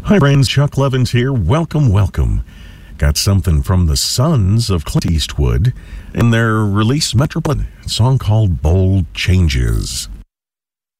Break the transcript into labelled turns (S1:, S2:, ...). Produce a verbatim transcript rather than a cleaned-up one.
S1: Hi friends, Chuck Levins here. Welcome, welcome. Got something from the Sons of Clint Eastwood in their release Metropolitan, a song called Bold Changes.